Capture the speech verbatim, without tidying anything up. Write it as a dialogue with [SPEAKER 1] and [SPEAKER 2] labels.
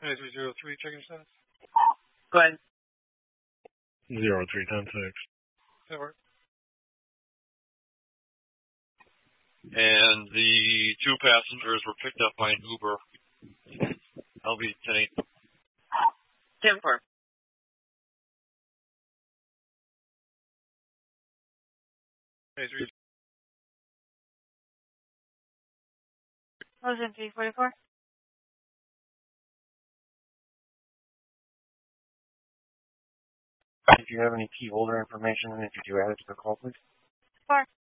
[SPEAKER 1] nine three zero three, checking status.
[SPEAKER 2] Go ahead.
[SPEAKER 3] Zero three ten six.
[SPEAKER 1] That works.
[SPEAKER 4] And the two passengers were picked up by an Uber. L V ten eight.
[SPEAKER 2] ten four.
[SPEAKER 1] nine three.
[SPEAKER 5] Motion three forty-four.
[SPEAKER 6] If you have any key holder information, and if you do add it to the call, please.
[SPEAKER 5] Four.